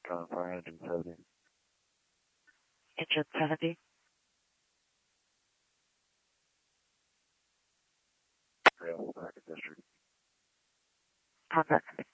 John 470. Engine 70. Rail, Market District. Contact me.